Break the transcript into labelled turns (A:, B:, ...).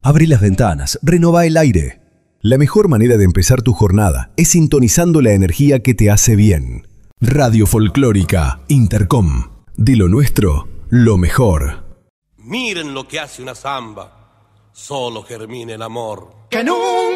A: Abrí las ventanas, renová el aire.
B: La mejor manera de empezar tu jornada es sintonizando la energía que te hace bien. Radio Folclórica Intercom. De lo nuestro, lo mejor.
C: Miren lo que hace una samba, solo germina el amor.
D: Que nunca